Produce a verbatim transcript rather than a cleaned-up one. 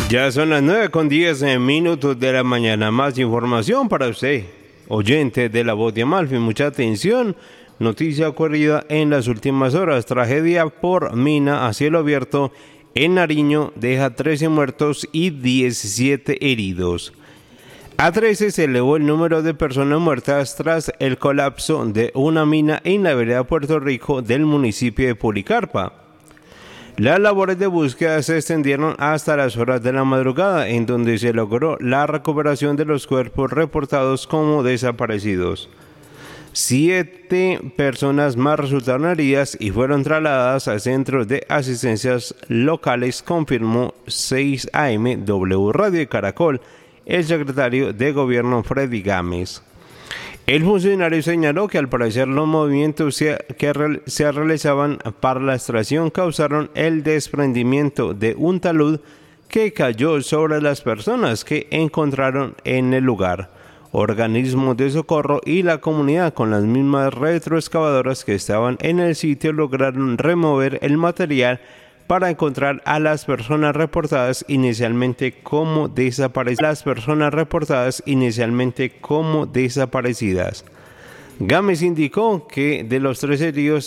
Ya son las nueve con diez minutos de la mañana. Más información para usted, oyente de La Voz de Amalfi. Mucha atención. Noticia ocurrida en las últimas horas. Tragedia por mina a cielo abierto en Nariño deja trece muertos y diecisiete heridos. A trece se elevó el número de personas muertas tras el colapso de una mina en la vereda Puerto Rico del municipio de Policarpa. Las labores de búsqueda se extendieron hasta las horas de la madrugada, en donde se logró la recuperación de los cuerpos reportados como desaparecidos. Siete personas más resultaron heridas y fueron trasladadas a centros de asistencias locales, confirmó seis A M W Radio de Caracol el secretario de Gobierno Freddy Gámez. El funcionario señaló que al parecer los movimientos que se realizaban para la extracción causaron el desprendimiento de un talud que cayó sobre las personas que encontraron en el lugar. Organismos de socorro y la comunidad con las mismas retroexcavadoras que estaban en el sitio lograron remover el material para encontrar a las personas reportadas inicialmente como desaparecidas. Las personas reportadas inicialmente como desaparecidas. Gámez indicó que de los tres heridos